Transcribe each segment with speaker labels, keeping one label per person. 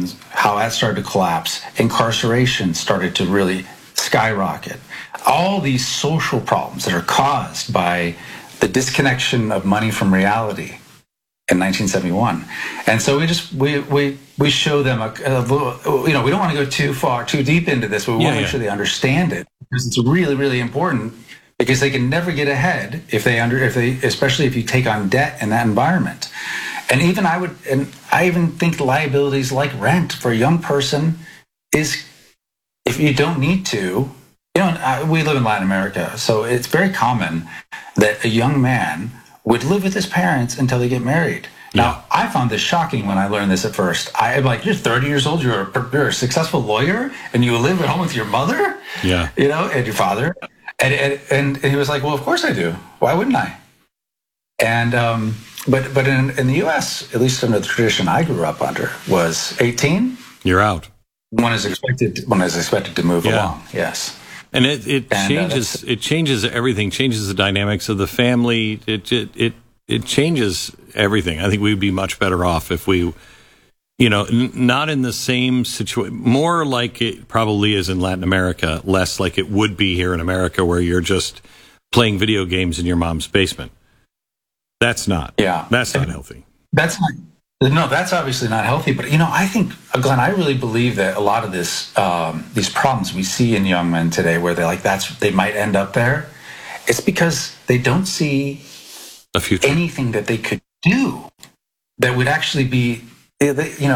Speaker 1: institutions, how that started to collapse. Incarceration started to really skyrocket. All these social problems that are caused by the disconnection of money from reality in 1971. And so we show them a little, we don't want to go too deep into this, but we want to make sure they understand it, because it's really, really important, because they can never get ahead especially if you take on debt in that environment. And I even think liabilities like rent for a young person is, if you don't need to, we live in Latin America, so it's very common that a young man would live with his parents until they get married. Yeah. Now, I found this shocking when I learned this at first. I'm like, you're 30 years old, you're a successful lawyer, and you live at home with your mother?
Speaker 2: Yeah.
Speaker 1: And your father? And he was like, well, of course I do. Why wouldn't I? And but in the U.S., at least under the tradition I grew up under, was 18.
Speaker 2: You're out.
Speaker 1: One is expected to move along. Yes.
Speaker 2: And it changes everything. Changes the dynamics of the family. It changes everything. I think we'd be much better off if we, not in the same situation. More like it probably is in Latin America, less like it would be here in America, where you're just playing video games in your mom's basement. That's not. Yeah. That's not healthy.
Speaker 1: That's obviously not healthy. But I think, Glenn, I really believe that a lot of these problems we see in young men today, where they might end up there, it's because they don't see
Speaker 2: a future,
Speaker 1: anything that they could do that would actually be, to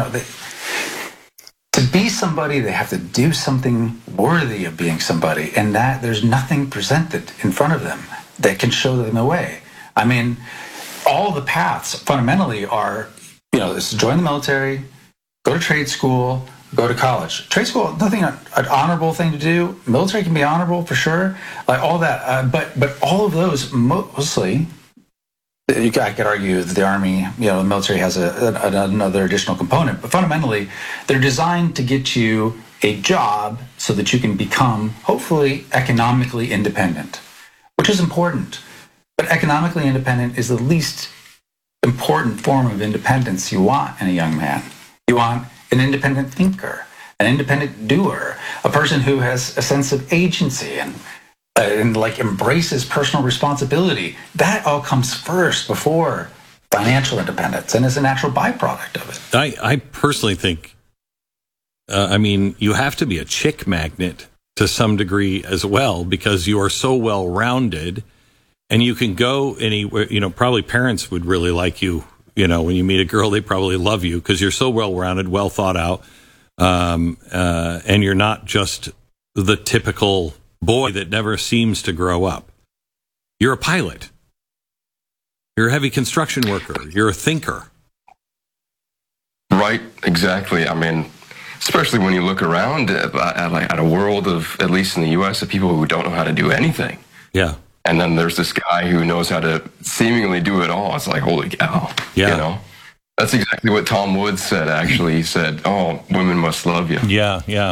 Speaker 1: be somebody, they have to do something worthy of being somebody, and that there's nothing presented in front of them that can show them the way. I mean, all the paths fundamentally are, is to join the military, go to trade school, go to college. Trade school, nothing an honorable thing to do. Military can be honorable for sure, like all that. But all of those mostly, I could argue that the Army, the military has another additional component. But fundamentally, they're designed to get you a job so that you can become, hopefully, economically independent, which is important. But economically independent is the least important form of independence you want in a young man. You want an independent thinker, an independent doer, a person who has a sense of agency and embraces personal responsibility. That all comes first before financial independence, and is a natural byproduct of it.
Speaker 2: I personally think, you have to be a chick magnet to some degree as well, because you are so well-rounded. And you can go anywhere, probably parents would really like you, when you meet a girl, they probably love you because you're so well-rounded, well thought out. And you're not just the typical boy that never seems to grow up. You're a pilot. You're a heavy construction worker. You're a thinker.
Speaker 3: Right, exactly. I mean, especially when you look around at a world of, at least in the U.S., of people who don't know how to do anything.
Speaker 2: Yeah.
Speaker 3: And then there's this guy who knows how to seemingly do it all. It's like, holy cow. Yeah. That's exactly what Tom Woods said, actually. He said, oh, women must love you.
Speaker 2: Yeah, yeah.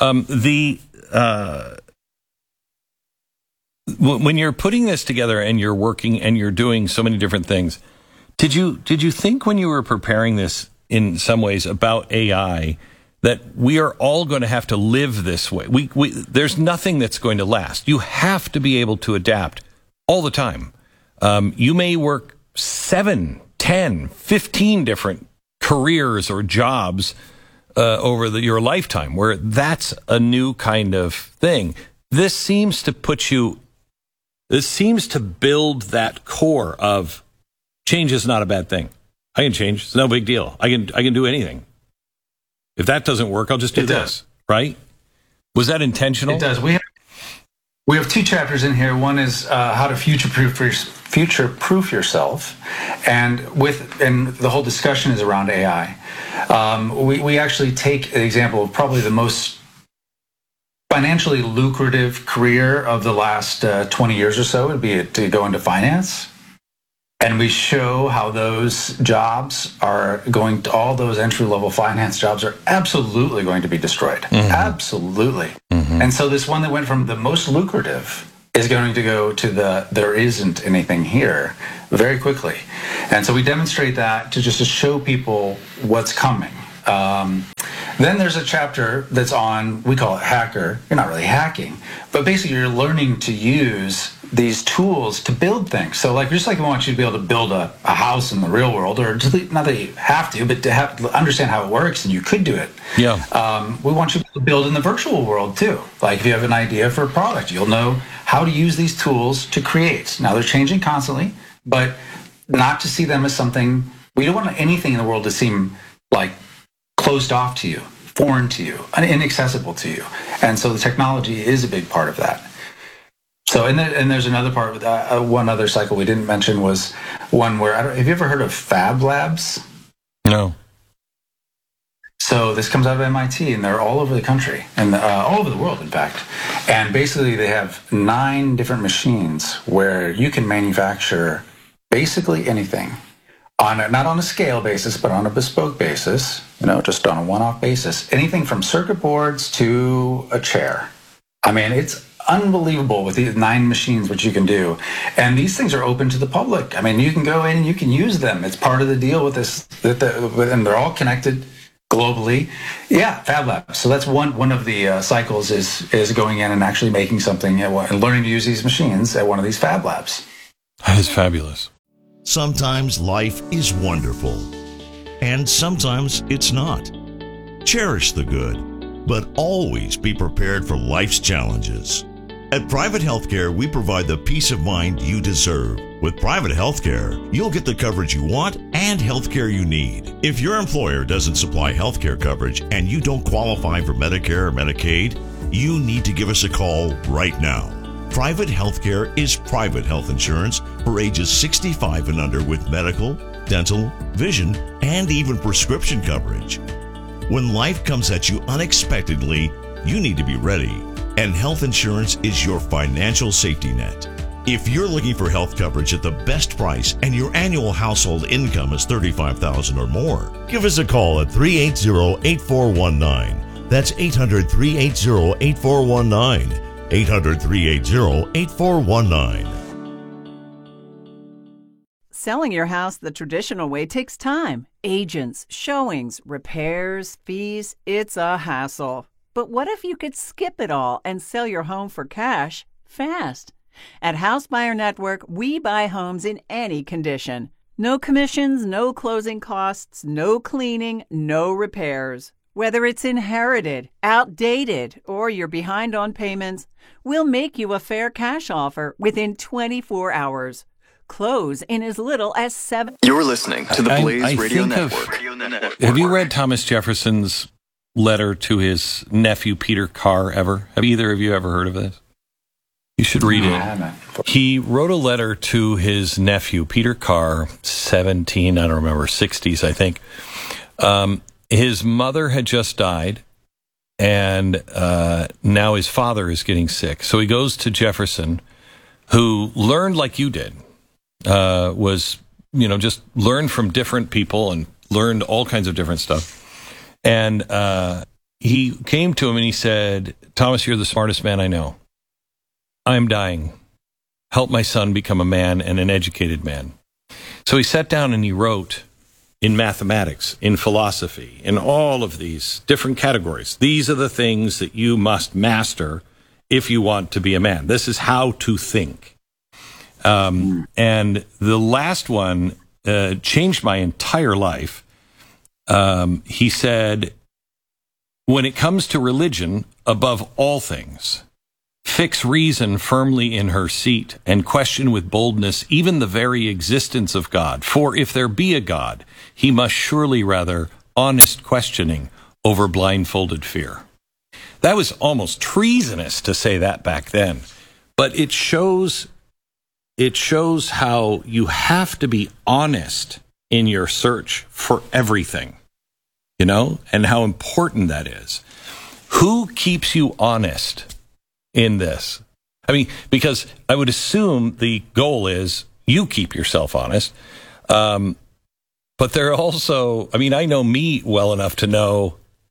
Speaker 2: When you're putting this together and you're working and you're doing so many different things, did you think when you were preparing this in some ways about AI that we are all going to have to live this way? There's nothing that's going to last. You have to be able to adapt all the time. You may work 7, 10, 15 different careers or jobs over your lifetime, where that's a new kind of thing. This seems to build that core of change is not a bad thing. I can change. It's no big deal. I can do anything. If that doesn't work, I'll just do this. Right? Was that intentional?
Speaker 1: It does. We have 2 chapters in here. One is how to future-proof yourself, and the whole discussion is around AI. We actually take an example of probably the most financially lucrative career of the last 20 years or so would be to go into finance. And we show how those jobs all those entry-level finance jobs are absolutely going to be destroyed. Mm-hmm. Absolutely. Mm-hmm. And so this one that went from the most lucrative is going to go to there isn't anything here very quickly. And so we demonstrate that to show people what's coming. Then there's a chapter that's on, we call it hacker. You're not really hacking, but basically you're learning to use these tools to build things. So like, just like we want you to be able to build a house in the real world, or not that you have to, but to understand how it works, and you could do it.
Speaker 2: Yeah.
Speaker 1: We want you to build in the virtual world too. Like if you have an idea for a product, you'll know how to use these tools to create. Now they're changing constantly, but not to see them as something, we don't want anything in the world to seem like closed off to you, foreign to you, inaccessible to you. And so the technology is a big part of that. So, and there's another part with that. One other cycle we didn't mention was one where, have you ever heard of Fab Labs?
Speaker 2: No.
Speaker 1: So this comes out of MIT, and they're all over the country, and all over the world, in fact. And basically they have 9 different machines where you can manufacture basically anything. Not on a scale basis, but on a bespoke basis, just on a one-off basis. Anything from circuit boards to a chair. I mean, it's unbelievable with these 9 machines what you can do. And these things are open to the public. I mean, you can go in and you can use them. It's part of the deal with this, and they're all connected globally. Yeah, Fab Lab. So that's one of the cycles is going in and actually making something and learning to use these machines at one of these Fab Labs.
Speaker 2: That is fabulous.
Speaker 4: Sometimes life is wonderful, and sometimes it's not. Cherish the good, but always be prepared for life's challenges. At Private Healthcare, we provide the peace of mind you deserve. With Private Healthcare, you'll get the coverage you want and healthcare you need. If your employer doesn't supply healthcare coverage and you don't qualify for Medicare or Medicaid, you need to give us a call right now. Private Healthcare is private health insurance for ages 65 and under with medical, dental, vision, and even prescription coverage. When life comes at you unexpectedly, you need to be ready, and health insurance is your financial safety net. If you're looking for health coverage at the best price and your annual household income is $35,000 or more, give us a call at 380-8419. That's 800-380-8419. 800-380-8419.
Speaker 5: Selling your house the traditional way takes time. Agents, showings, repairs, fees. It's a hassle. But what if you could skip it all and sell your home for cash fast? At House Buyer Network, we buy homes in any condition. No commissions, no closing costs, no cleaning, no repairs. Whether it's inherited, outdated, or you're behind on payments, we'll make you a fair cash offer within 24 hours. Close in as little as 7.
Speaker 6: You're listening to the Blaze
Speaker 2: I
Speaker 6: Radio
Speaker 2: think
Speaker 6: Network.
Speaker 2: Have you read Thomas Jefferson's letter to his nephew Peter Carr ever? Have either of you ever heard of this? You should read it. He wrote a letter to his nephew Peter Carr, 60s, I think. His mother had just died, and now his father is getting sick. So he goes to Jefferson, who learned like you did, just learned from different people and learned all kinds of different stuff. And he came to him and he said, Thomas, you're the smartest man I know. I'm dying. Help my son become a man and an educated man. So he sat down and he wrote, in mathematics, in philosophy, in all of these different categories. These are the things that you must master if you want to be a man. This is how to think. And the last one changed my entire life. He said, when it comes to religion, above all things, fix reason firmly in her seat and question with boldness even the very existence of God. For if there be a God, he must surely rather honest questioning over blindfolded fear. That was almost treasonous to say that back then, but it shows how you have to be honest in your search for everything, and how important that is. Who keeps you honest in this? I mean, because I would assume the goal is you keep yourself honest. But there are also, I know me well enough to know,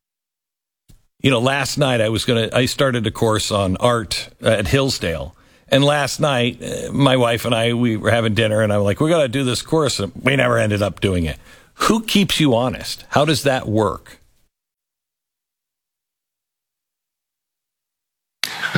Speaker 2: last night I started a course on art at Hillsdale. And last night, my wife and we were having dinner and I'm like, we got to do this course. And we never ended up doing it. Who keeps you honest? How does that work?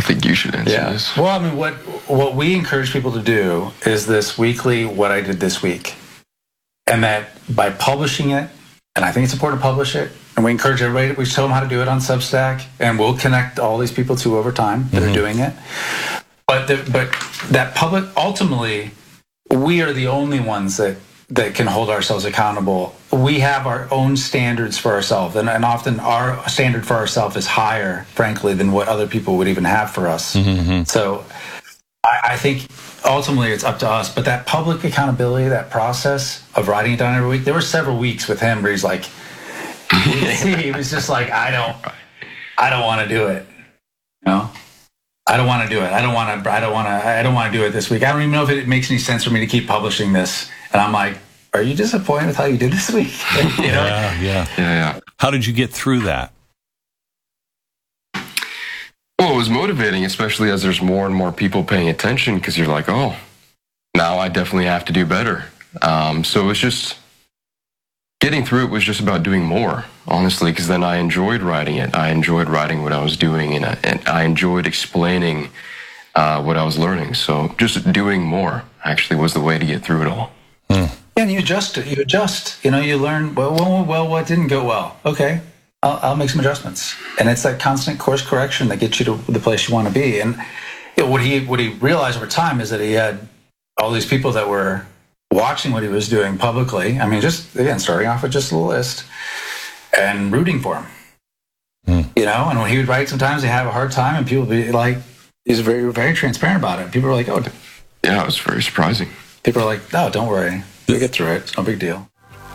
Speaker 3: think you should answer this.
Speaker 1: Well, I mean, what we encourage people to do is this weekly what I did this week. And that by publishing it, and I think it's important to publish it, and we encourage everybody, we show them how to do it on Substack, and we'll connect all these people to over time that are doing it. But that public, ultimately, we are the only ones that can hold ourselves accountable. We have our own standards for ourselves, and often our standard for ourselves is higher, frankly, than what other people would even have for us. So I think ultimately it's up to us. But that public accountability, that process of writing it down every week, there were several weeks with him where he's like, he was just like, I don't want to do it. You know? I don't want to do it. I don't want to do it this week. I don't even know if it makes any sense for me to keep publishing this. And I'm like, are you disappointed with how you did this week? You know?
Speaker 3: Yeah.
Speaker 2: How did you get through that?
Speaker 3: Well, it was motivating, especially as there's more and more people paying attention, because you're like, oh, now I definitely have to do better. So it was just getting through it was just about doing more, honestly, because then I enjoyed writing it. I enjoyed writing what I was doing, and I enjoyed explaining what I was learning. So just doing more actually was the way to get through it all.
Speaker 1: And you adjust it. You adjust. You know, you learn, well, what didn't go well? Okay, I'll make some adjustments. And it's that constant course correction that gets you to the place you want to be. And what he realized over time is that he had all these people that were watching what he was doing publicly. I mean, just, again, starting off with just a list and rooting for him. You know, and when he would write, sometimes they have a hard time, and people would be like, he's very, very transparent about it. People are like, oh.
Speaker 3: Yeah, it was very surprising.
Speaker 1: People are like, no, don't worry. You'll get through it. It's no big deal.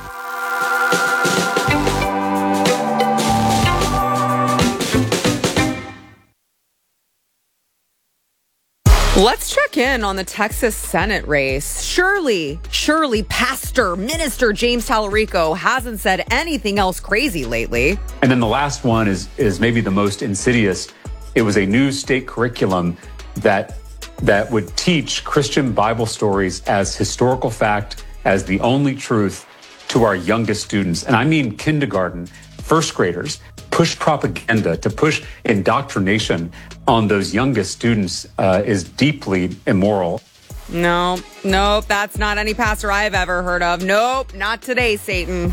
Speaker 6: Let's check in on the Texas Senate race. Surely, Pastor, Minister James Tallarico hasn't said anything else crazy lately.
Speaker 7: And then the last one is maybe the most insidious. It was a new state curriculum that would teach Christian Bible stories as historical fact, as the only truth to our youngest students. And I mean kindergarten, first graders. Push propaganda, to push indoctrination on those youngest students is deeply immoral.
Speaker 6: Nope, that's not any pastor I've ever heard of. Nope, not today, Satan.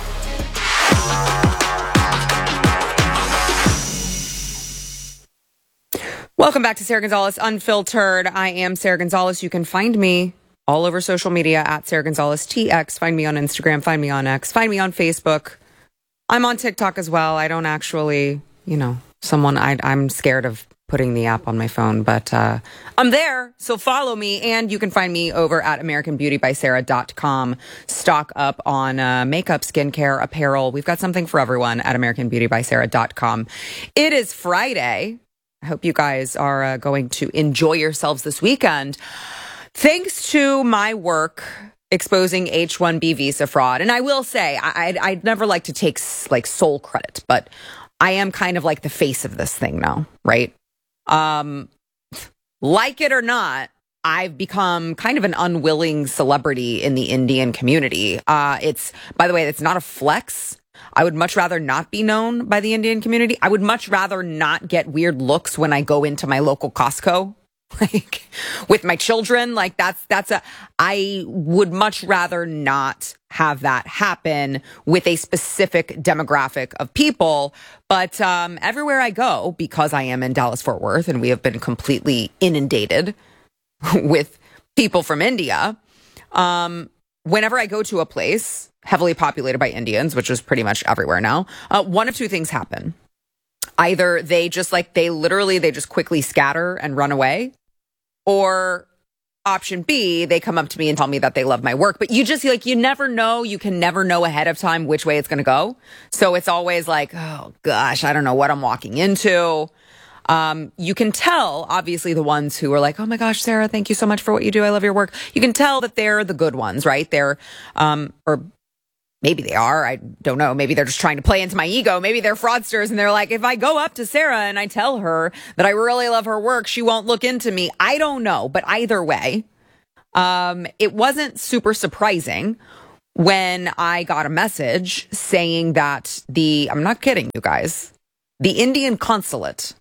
Speaker 6: Welcome back to Sarah Gonzalez Unfiltered. I am Sarah Gonzalez. You can find me all over social media at Sarah Gonzalez TX. Find me on Instagram, find me on X, find me on Facebook. I'm on TikTok as well. I don't actually, I'm scared of putting the app on my phone, but I'm there. So follow me, and you can find me over at AmericanBeautyBySarah.com. Stock up on makeup, skincare, apparel. We've got something for everyone at AmericanBeautyBySarah.com. It is Friday. I hope you guys are going to enjoy yourselves this weekend. Thanks to my work exposing H-1B visa fraud. And I will say, I'd never like to take sole credit, but I am kind of like the face of this thing now, right? Like it or not, I've become kind of an unwilling celebrity in the Indian community. By the way, it's not a flex. I would much rather not be known by the Indian community. I would much rather not get weird looks when I go into my local Costco. With my children, I would much rather not have that happen with a specific demographic of people. But everywhere I go, because I am in Dallas-Fort Worth and we have been completely inundated with people from India, whenever I go to a place heavily populated by Indians, which is pretty much everywhere now, one of two things happen. Either they just quickly scatter and run away, or option B, they come up to me and tell me that they love my work. But you just you never know. You can never know ahead of time which way it's going to go. So it's always like, oh gosh, I don't know what I'm walking into. You can tell, obviously, the ones who are like, oh my gosh, Sarah, thank you so much for what you do. I love your work. You can tell that they're the good ones, right? They're, or maybe they are. I don't know. Maybe they're just trying to play into my ego. Maybe they're fraudsters and they're like, if I go up to Sarah and I tell her that I really love her work, she won't look into me. I don't know. But either way, it wasn't super surprising when I got a message saying that I'm not kidding you guys, the Indian consulate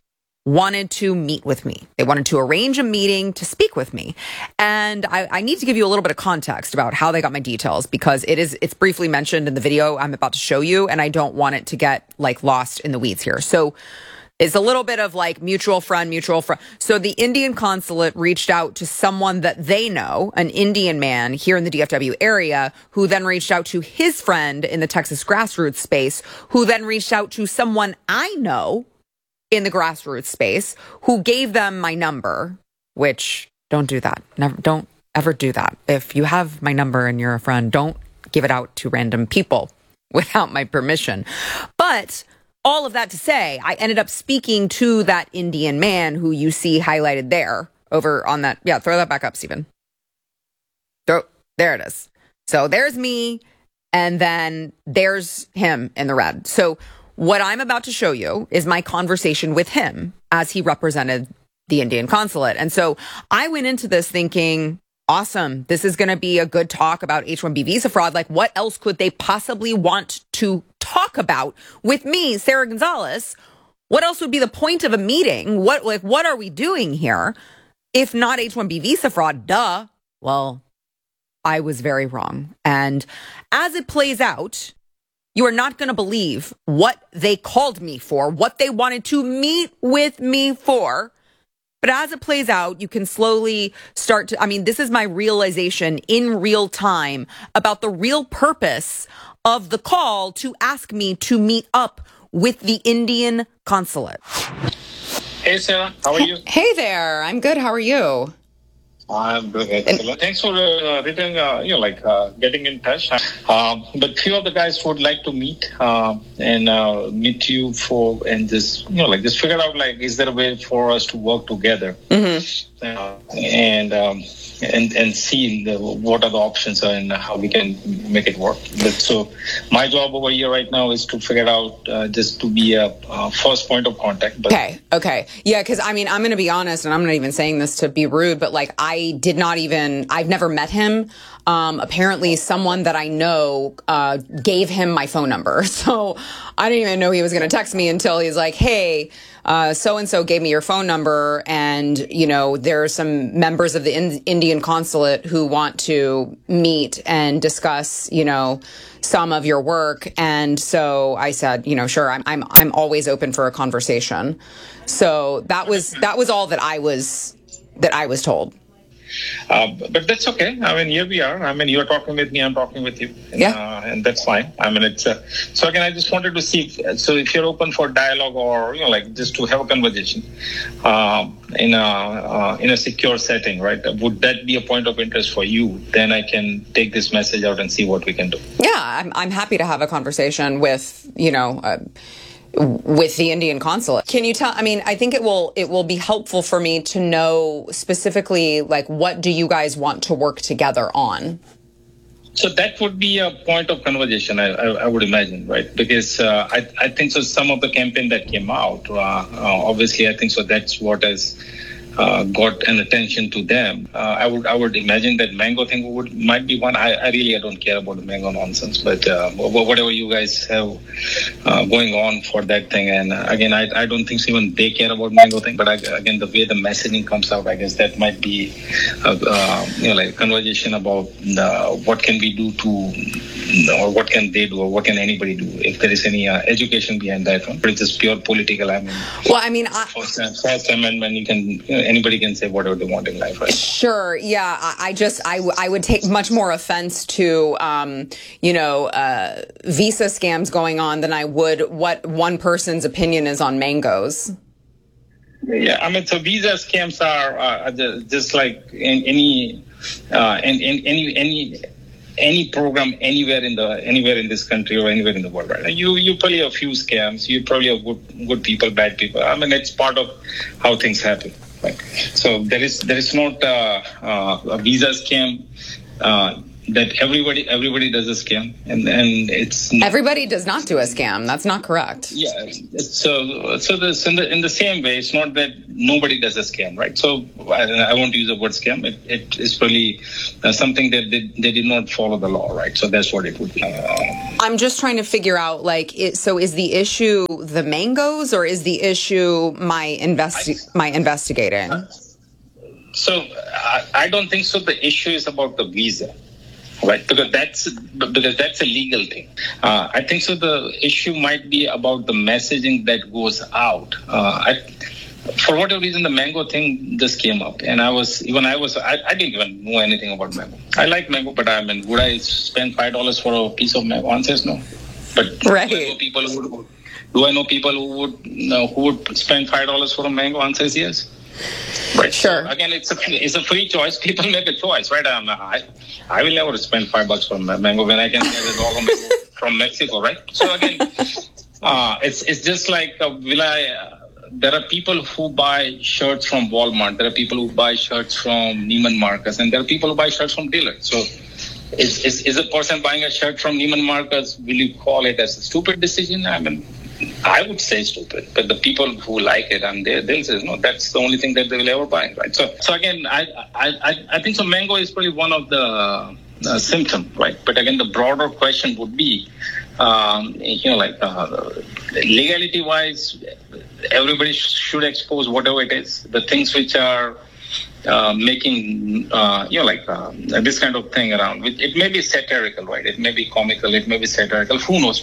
Speaker 6: wanted to meet with me. They wanted to arrange a meeting to speak with me. And I need to give you a little bit of context about how they got my details, because it's briefly mentioned in the video I'm about to show you, and I don't want it to get like lost in the weeds here. So it's a little bit of like mutual friend. So the Indian consulate reached out to someone that they know, an Indian man here in the DFW area, who then reached out to his friend in the Texas grassroots space, who then reached out to someone I know in the grassroots space, who gave them my number, which don't do that. Never, don't ever do that. If you have my number and you're a friend, don't give it out to random people without my permission. But all of that to say, I ended up speaking to that Indian man who you see highlighted there over on that. Yeah, throw that back up, Stephen. There it is. So there's me, and then there's him in the red. So what I'm about to show you is my conversation with him as he represented the Indian consulate. And so I went into this thinking, awesome, this is going to be a good talk about H-1B visa fraud. Like, what else could they possibly want to talk about with me, Sarah Gonzalez? What else would be the point of a meeting? What are we doing here if not H-1B visa fraud? Duh. Well, I was very wrong. And as it plays out, you are not going to believe what they called me for, what they wanted to meet with me for. But as it plays out, you can slowly start to, this is my realization in real time about the real purpose of the call to ask me to meet up with the Indian consulate.
Speaker 8: Hey, Sarah, how are you?
Speaker 6: Hey there, I'm good. How are you?
Speaker 8: I'm doing excellent. Thanks for getting in touch. But few of the guys would like to meet and meet you and just figure out is there a way for us to work together and see what are the options and how we can make it work. So my job over here right now is to figure out just to be a first point of contact.
Speaker 6: Okay. Yeah, because I'm going to be honest, and I'm not even saying this to be rude, but I've never met him. Apparently someone that I know gave him my phone number. So I didn't even know he was going to text me until he's like, hey, so-and-so gave me your phone number, and, there are some members of the Indian consulate who want to meet and discuss, some of your work. And so I said, sure, I'm always open for a conversation. So that was all that I was told.
Speaker 8: But that's okay. Here we are. You're talking with me, I'm talking with you. And that's fine. It's so again, I just wanted to see if you're open for dialogue or, just to have a conversation in a secure setting, right? Would that be a point of interest for you? Then I can take this message out and see what we can do.
Speaker 6: Yeah, I'm happy to have a conversation with, with the Indian consulate. Can you tell, I think it will be helpful for me to know specifically, what do you guys want to work together on?
Speaker 8: So that would be a point of conversation, I would imagine, right? Because I think so some of the campaign that came out, obviously I think so that's what has got an attention to them. I would imagine that mango thing might be one. I really don't care about the mango nonsense, but whatever you guys have going on for that thing, and again, I don't think even they care about mango thing. But again, the way the messaging comes out, I guess that might be a conversation about what can we do to, or what can they do, or what can anybody do if there is any education behind that one. But it's just pure political. First Amendment, you can. Anybody can say whatever they want in life, right?
Speaker 6: Sure. Yeah. I would take much more offense to, visa scams going on than I would what one person's opinion is on mangoes.
Speaker 8: Yeah. So visa scams are just like any program anywhere in this country or anywhere in the world, right? You probably have a few scams. You probably have good people, bad people. It's part of how things happen. Right. So there is not a visa scam that everybody does a scam, and it's
Speaker 6: Everybody does not do a scam. That's not correct.
Speaker 8: yeah. So this in the same way, it's not that nobody does a scam, right? So I won't use the word scam. It is probably something that they did not follow the law, right? So that's what it would be.
Speaker 6: I'm just trying to figure out, so is the issue the mangoes, or is the issue my investigating?
Speaker 8: So I don't think so. The issue is about the visa. Right, because that's a legal thing. I think so. The issue might be about the messaging that goes out. For whatever reason, the mango thing just came up, and I didn't even know anything about mango. I like mango, but would I spend $5 for a piece of mango? Answer is no. But
Speaker 6: right.
Speaker 8: Do I know people who would spend $5 for a mango? Answer is yes. Right.
Speaker 6: Sure.
Speaker 8: So again, it's a free choice. People make a choice, right? I will never spend $5 for mango when I can get it all from Mexico, right? So again, it's just like there are people who buy shirts from Walmart. There are people who buy shirts from Neiman Marcus, and there are people who buy shirts from dealers. So is a person buying a shirt from Neiman Marcus, will you call it as a stupid decision? I would say stupid, but the people who like it, they'll say, no, that's the only thing that they will ever buy, right? So again, I think so. Mango is probably one of the symptoms, right? But again, the broader question would be, legality-wise, everybody should expose whatever it is, the things which are making this kind of thing around. It may be satirical, right? It may be comical. It may be satirical. Who knows?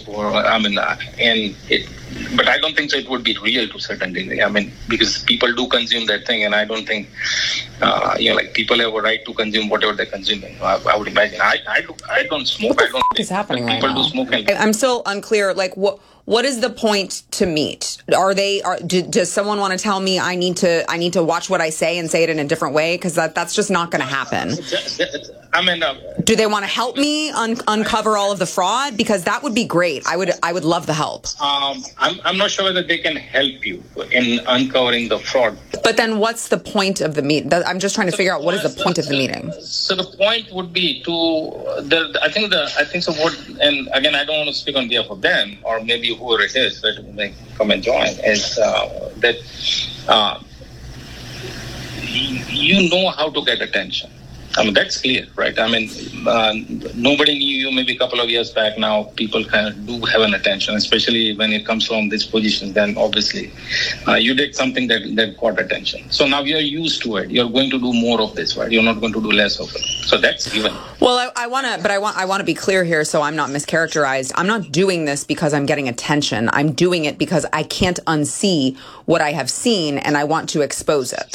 Speaker 8: But I don't think so. It would be real to a certain degree. Because people do consume that thing, and I don't think people have a right to consume whatever they're consuming. I would imagine. I don't smoke.
Speaker 6: What the fuck is happening right now?
Speaker 8: People do smoke.
Speaker 6: I'm still unclear. What is the point to meet? Does someone want to tell me I need to watch what I say and say it in a different way? Because that's just not going to happen. Do they want to help me uncover all of the fraud? Because that would be great. I would love the help.
Speaker 8: I'm not sure whether they can help you in uncovering the fraud.
Speaker 6: But then what's the point of the meeting? I'm just trying to figure out what is the point of the meeting.
Speaker 8: So the point would be I think so. And again, I don't want to speak on behalf of them or maybe whoever it is that may come and join, is that you know how to get attention. That's clear, right? Nobody knew you maybe a couple of years back. Now people kind of do have an attention, especially when it comes from this position. Then obviously you did something that caught attention. So now you're used to it. You're going to do more of this, right? You're not going to do less of it. So that's given.
Speaker 6: Well, I want to be clear here, so I'm not mischaracterized. I'm not doing this because I'm getting attention. I'm doing it because I can't unsee what I have seen, and I want to expose it.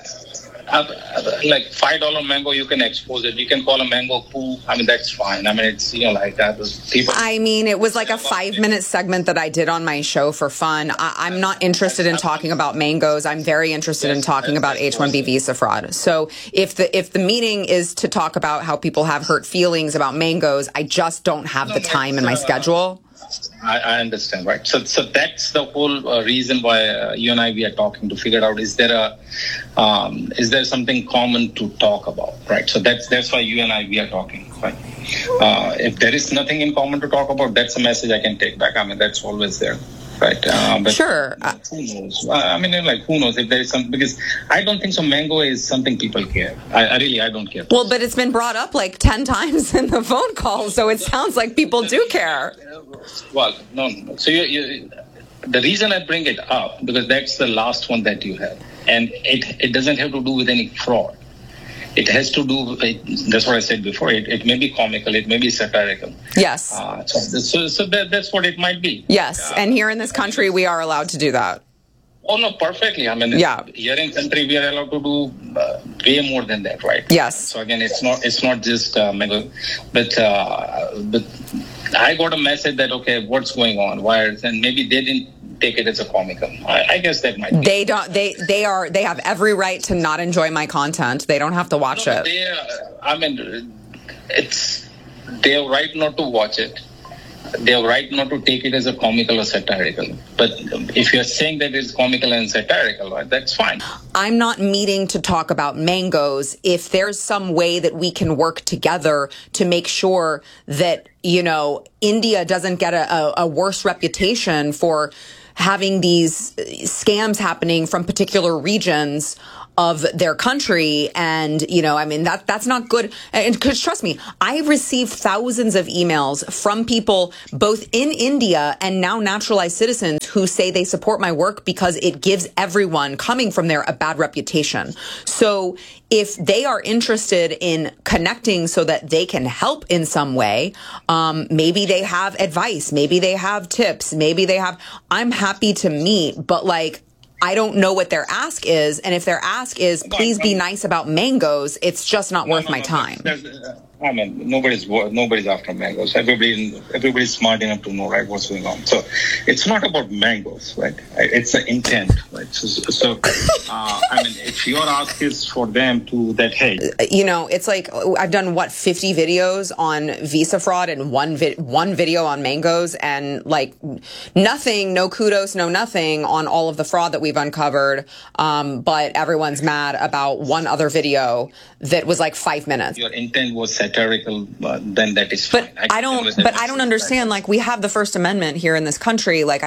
Speaker 8: Like $5 mango, you can expose it. You can call a mango poo. That's fine. It's like that. People.
Speaker 6: It was like a 5-minute segment that I did on my show for fun. I'm not interested in talking about mangoes. I'm very interested in talking about H-1B visa fraud. So if the meeting is to talk about how people have hurt feelings about mangoes, I just don't have the time in my schedule.
Speaker 8: I understand, right? So that's the whole reason why you and we are talking, to figure out is there something common to talk about, right? So that's why you and we are talking, right? If there is nothing in common to talk about, that's a message I can take back. That's always there. Right. But
Speaker 6: sure.
Speaker 8: Who knows? Who knows if there is something, because I don't think so. Mango is something people care. I don't care.
Speaker 6: Well, but it's been brought up like 10 times in the phone call, so it sounds like people do care.
Speaker 8: Well, no. So the reason I bring it up, because that's the last one that you have, and it doesn't have to do with any fraud. It has to do, that's what I said before, it may be comical, it may be satirical.
Speaker 6: Yes.
Speaker 8: So that's what it might be.
Speaker 6: Yes, and here in this country, we are allowed to do that.
Speaker 8: Oh, no, perfectly.
Speaker 6: Yeah.
Speaker 8: Here in country, we are allowed to do way more than that, right?
Speaker 6: Yes.
Speaker 8: So again, it's not just mango, but I got a message that, okay, what's going on? Why? And maybe they didn't take it as a comical. I guess that might be.
Speaker 6: They don't. They have every right to not enjoy my content. They don't have to watch it.
Speaker 8: They have right not to watch it. they have right not to take it as a comical or satirical. But if you're saying that it's comical and satirical, right, that's fine.
Speaker 6: I'm not meeting to talk about mangoes. If there's some way that we can work together to make sure that, India doesn't get a worse reputation for having these scams happening from particular regions of their country. And, that's not good. And because trust me, I received thousands of emails from people both in India and now naturalized citizens who say they support my work because it gives everyone coming from there a bad reputation. So if they are interested in connecting so that they can help in some way, maybe they have advice, maybe they have tips, I'm happy to meet, but I don't know what their ask is. And if their ask is, please be nice about mangoes, it's just not worth my time.
Speaker 8: Nobody's after mangoes. Everybody's smart enough to know, right, what's going on. So it's not about mangoes, right? It's the intent, right? So if your ask is for them to that, hey.
Speaker 6: It's like I've done, 50 videos on visa fraud and one video on mangoes, and nothing, no kudos, no nothing on all of the fraud that we've uncovered. But everyone's mad about one other video that was 5 minutes.
Speaker 8: Your intent was satirical, then that is fine.
Speaker 6: But I don't understand. We have the First Amendment here in this country. What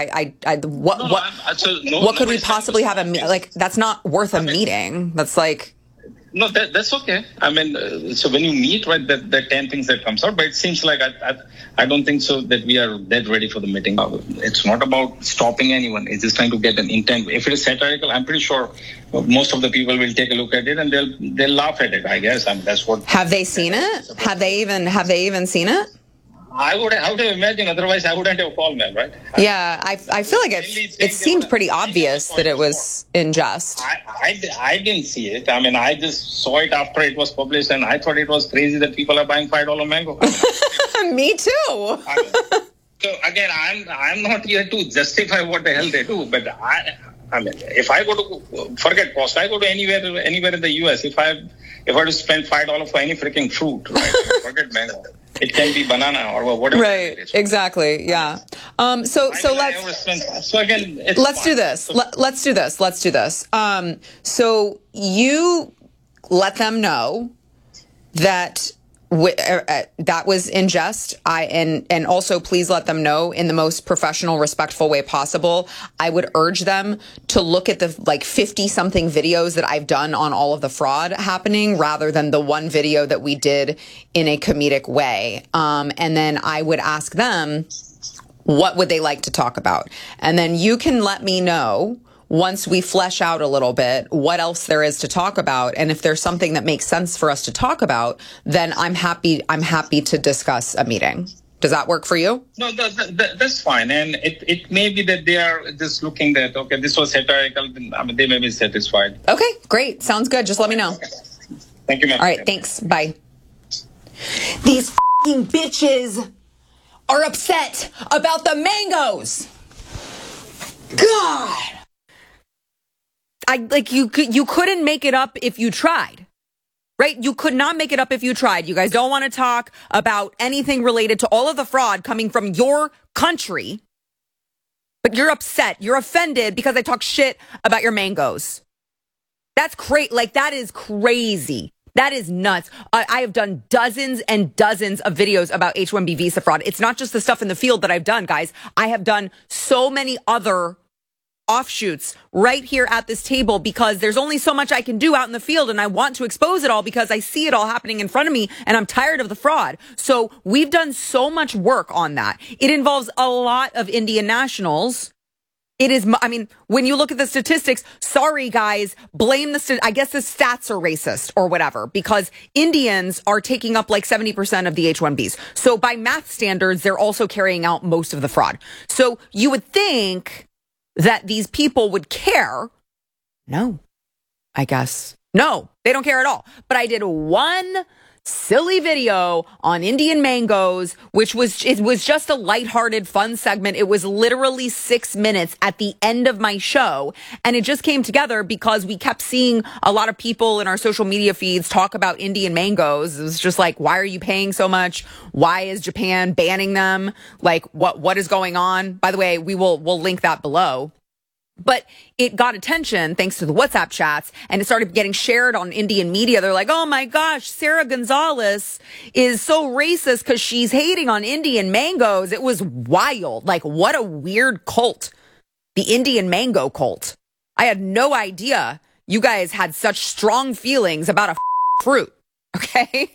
Speaker 6: could we possibly have that's not worth a meeting. That's
Speaker 8: No, that's okay. So when you meet, right, the 10 things that comes out, but it seems like I don't think so that we are that ready for the meeting. It's not about stopping anyone. It's just trying to get an intent. If it is satirical, I'm pretty sure most of the people will take a look at it and they'll laugh at it, I guess. That's what.
Speaker 6: Have they seen it? Have they even seen it?
Speaker 8: I would imagine, otherwise I wouldn't have called them, right?
Speaker 6: Yeah, I feel like it seemed pretty obvious that it was in jest.
Speaker 8: I didn't see it. I just saw it after it was published, and I thought it was crazy that people are buying $5 mango.
Speaker 6: Me too.
Speaker 8: So again, I'm not here to justify what the hell they do, but if I go to forget cost, I go to anywhere in the US. If I were to spend $5 for any freaking fruit, right? Forget mango. It can be banana or whatever.
Speaker 6: Right. Exactly. Yeah. So
Speaker 8: again,
Speaker 6: let's do this. Let's do this. So you let them know that that was in jest. And also please let them know in the most professional, respectful way possible. I would urge them to look at the 50 something videos that I've done on all of the fraud happening rather than the one video that we did in a comedic way. And then I would ask them, what would they like to talk about? And then you can let me know once we flesh out a little bit what else there is to talk about, and if there's something that makes sense for us to talk about, then I'm happy to discuss a meeting. Does that work for you?
Speaker 8: No, that's fine. And it may be that they are just looking that, okay, this was satirical. They may be satisfied.
Speaker 6: Okay, great. Sounds good. Just let me know.
Speaker 8: Thank you, ma'am.
Speaker 6: All right, thanks. Bye. These f***ing bitches are upset about the mangoes. God. You couldn't make it up if you tried, right? You could not make it up if you tried. You guys don't want to talk about anything related to all of the fraud coming from your country, but you're upset. You're offended because I talk shit about your mangoes. That's crazy. That is crazy. That is nuts. I have done dozens and dozens of videos about H-1B visa fraud. It's not just the stuff in the field that I've done, guys. I have done so many other offshoots right here at this table because there's only so much I can do out in the field, and I want to expose it all because I see it all happening in front of me and I'm tired of the fraud. So we've done so much work on that. It involves a lot of Indian nationals. It is, when you look at the statistics, sorry guys, blame I guess the stats are racist or whatever, because Indians are taking up 70% of the H-1Bs. So by math standards, they're also carrying out most of the fraud. So you would think that these people would care. No, I guess. No, they don't care at all. But I did one silly video on Indian mangoes, it was just a lighthearted, fun segment. It was literally 6 minutes at the end of my show. And it just came together because we kept seeing a lot of people in our social media feeds talk about Indian mangoes. It was just like, why are you paying so much? Why is Japan banning them? Like, what is going on? By the way, we'll link that below. But it got attention thanks to the WhatsApp chats, and it started getting shared on Indian media. They're like, oh my gosh, Sarah Gonzalez is so racist because she's hating on Indian mangoes. It was wild. Like, what a weird cult. The Indian mango cult. I had no idea you guys had such strong feelings about a fruit. Okay?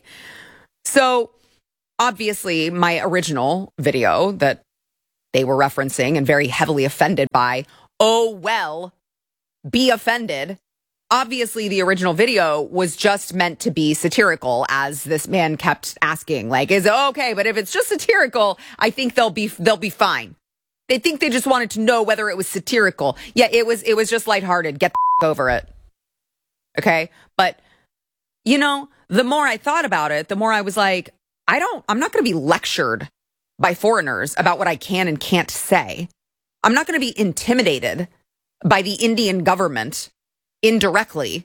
Speaker 6: So, obviously, my original video that they were referencing and very heavily offended by, oh, well, be offended. Obviously, the original video was just meant to be satirical, as this man kept asking, like, is it okay? But if it's just satirical, I think they'll be fine. They think they just wanted to know whether it was satirical. Yeah, it was just lighthearted. Get the over it. Okay? But, you know, the more I thought about it, the more I was like, I'm not going to be lectured by foreigners about what I can and can't say. I'm not going to be intimidated by the Indian government indirectly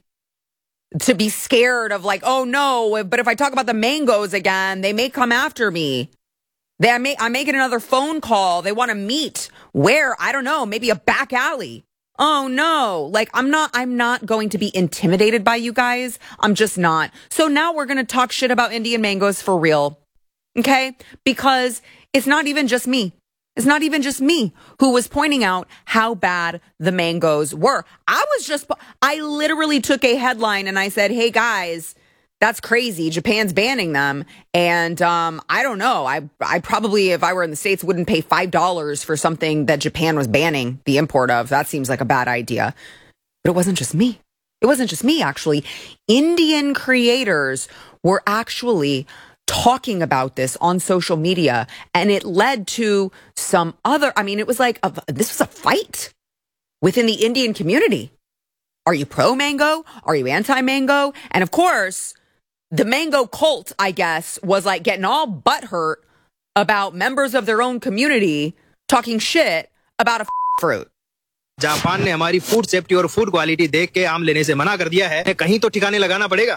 Speaker 6: to be scared of like, oh no, but if I talk about the mangoes again, they may come after me. I may get another phone call. They want to meet where? I don't know, maybe a back alley. Oh no, like I'm not going to be intimidated by you guys. I'm just not. So now we're going to talk shit about Indian mangoes for real. Okay? Because it's not even just me. It's not even just me who was pointing out how bad the mangoes were. I literally took a headline and I said, hey guys, that's crazy. Japan's banning them. And I don't know. I probably, if I were in the States, wouldn't pay $5 for something that Japan was banning the import of. That seems like a bad idea. But it wasn't just me. It wasn't just me, actually. Indian creators were actually talking about this on social media, and it led to some other, it was like, this was a fight within the Indian community. Are you pro-mango? Are you anti-mango? And of course, the mango cult, I guess, was like getting all butthurt about members of their own community talking shit about a fruit.
Speaker 9: Japan ने हमारी food safety और food quality देख के आम लेने से मना कर दिया है। कहीं तो ठिकाने लगाना पड़ेगा।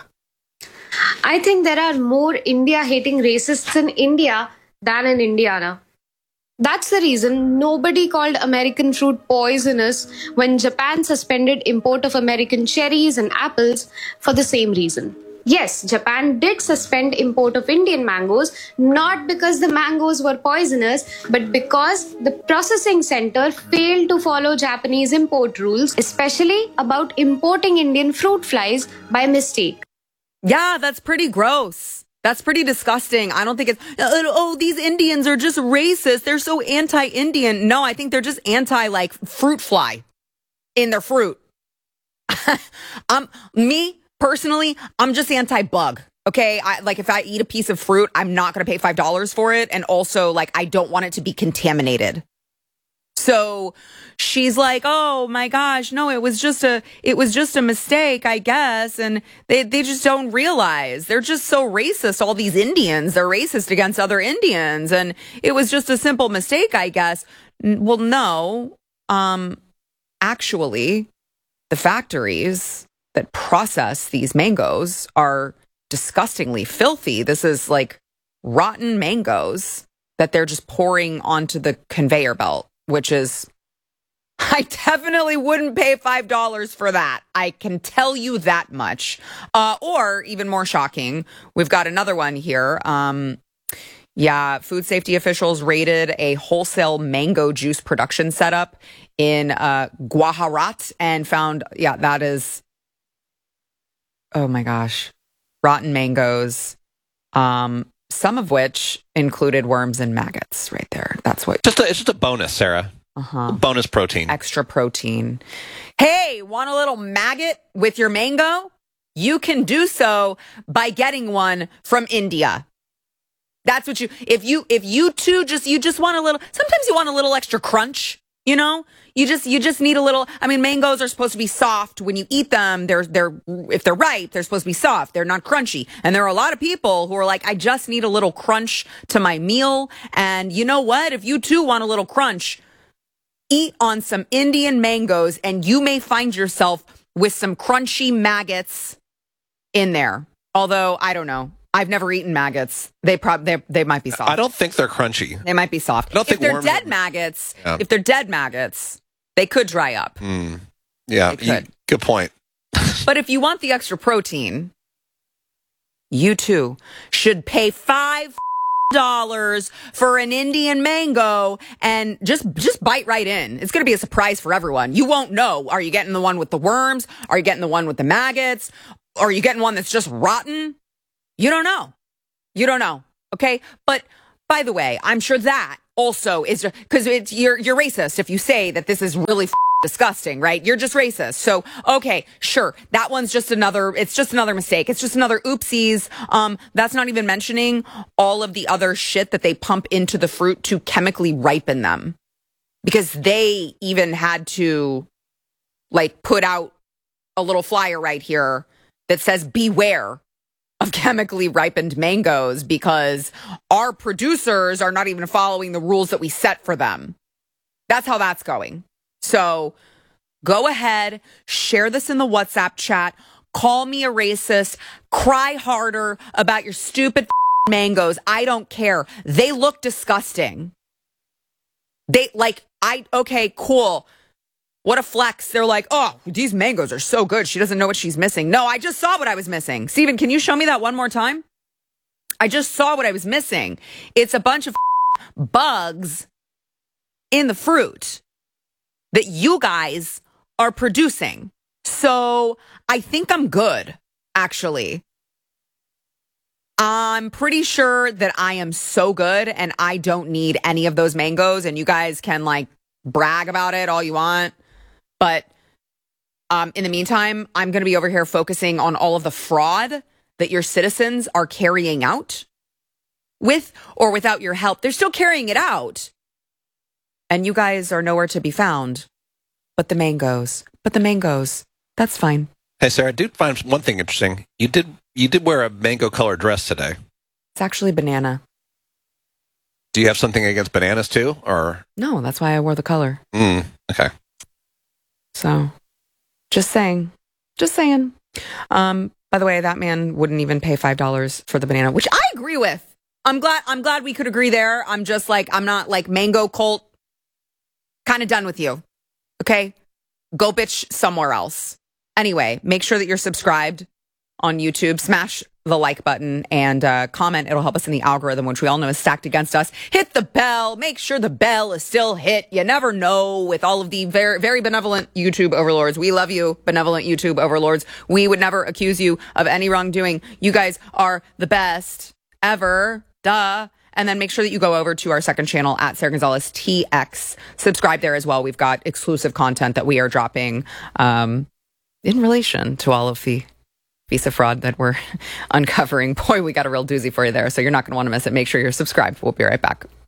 Speaker 10: I think there are more India-hating racists in India than in Indiana. That's the reason nobody called American fruit poisonous when Japan suspended import of American cherries and apples for the same reason. Yes, Japan did suspend import of Indian mangoes, not because the mangoes were poisonous, but because the processing center failed to follow Japanese import rules, especially about importing Indian fruit flies by mistake.
Speaker 6: Yeah, that's pretty gross. That's pretty disgusting. I don't think it's, oh, these Indians are just racist. They're so anti-Indian. No, I think they're just anti, fruit fly in their fruit. Me, personally, I'm just anti-bug. Okay? If I eat a piece of fruit, I'm not going to pay $5 for it. And also, I don't want it to be contaminated. So she's like, oh my gosh, no, it was just a mistake, I guess. And they just don't realize they're just so racist. All these Indians, they're racist against other Indians. And it was just a simple mistake, I guess. Well, no, actually the factories that process these mangoes are disgustingly filthy. This is rotten mangoes that they're just pouring onto the conveyor belt. Which is, I definitely wouldn't pay $5 for that. I can tell you that much. Or even more shocking, we've got another one here. Food safety officials raided a wholesale mango juice production setup in Gujarat and found, that is, oh my gosh, rotten mangoes. Some of which included worms and maggots right there. That's what...
Speaker 11: It's just a bonus, Sarah. Bonus protein.
Speaker 6: Extra protein. Hey, want a little maggot with your mango? You can do so by getting one from India. That's what you... If you two just want a little... Sometimes you want a little extra crunch You know, you just need a little. I mean, mangoes are supposed to be soft when you eat them. If they're ripe, they're supposed to be soft. They're not crunchy. And there are a lot of people who are like, I just need a little crunch to my meal. And you know what? If you too want a little crunch, eat on some Indian mangoes, and you may find yourself with some crunchy maggots in there. Although I don't know. I've never eaten maggots. They might be soft.
Speaker 11: I don't think they're crunchy.
Speaker 6: They might be soft.
Speaker 11: I don't think
Speaker 6: if they're
Speaker 11: worms
Speaker 6: dead
Speaker 11: are-
Speaker 6: maggots,
Speaker 11: Yeah.
Speaker 6: if they're dead maggots, they could dry up.
Speaker 11: Yeah,
Speaker 6: It could.
Speaker 11: good point.
Speaker 6: But if you want the extra protein, you too should pay $5 for an Indian mango and just bite right in. It's going to be a surprise for everyone. You won't know. Are you getting the one with the worms? Are you getting the one with the maggots? Are you getting one that's just rotten? You don't know. You don't know. Okay. But by the way, I'm sure that also is because you're racist if you say that this is really disgusting, right? You're just racist. So, okay, sure. That one's just it's just another mistake. It's just another oopsies. That's not even mentioning all of the other shit that they pump into the fruit to chemically ripen them, because they even had to like put out a little flyer right here that says beware of chemically ripened mangoes, because our producers are not even following the rules that we set for them. That's how that's going. So go ahead, share this in the WhatsApp chat, call me a racist, cry harder about your stupid mangoes. I don't care. They look disgusting. Okay, cool. What a flex. They're like, oh, these mangoes are so good. She doesn't know what she's missing. No, I just saw what I was missing. Steven, can you show me that one more time? I just saw what I was missing. It's a bunch of bugs in the fruit that you guys are producing. So I think I'm good, actually. I'm pretty sure that I am so good and I don't need any of those mangoes, and you guys can like brag about it all you want. But in the meantime, I'm going to be over here focusing on all of the fraud that your citizens are carrying out with or without your help. They're still carrying it out. And you guys are nowhere to be found. But the mangoes, that's fine.
Speaker 11: Hey, Sarah, I do find one thing interesting. You did wear a mango colored dress today.
Speaker 6: It's actually banana.
Speaker 11: Do you have something against bananas too, or?
Speaker 6: No, that's why I wore the color.
Speaker 11: Okay.
Speaker 6: So, just saying. By the way, that man wouldn't even pay $5 for the banana, which I agree with. I'm glad we could agree there. I'm just like, I'm not like mango cult. Kind of done with you. Okay? Go bitch somewhere else. Anyway, make sure that you're subscribed on YouTube. Smash the like button and comment. It'll help us in the algorithm, which we all know is stacked against us. Hit the bell. Make sure the bell is still hit. You never know with all of the very, very benevolent YouTube overlords. We love you, benevolent YouTube overlords. We would never accuse you of any wrongdoing. You guys are the best ever. Duh. And then make sure that you go over to our second channel at Sarah Gonzalez TX. Subscribe there as well. We've got exclusive content that we are dropping in relation to all of the visa fraud that we're uncovering. Boy, we got a real doozy for you there. So you're not going to want to miss it. Make sure you're subscribed. We'll be right back.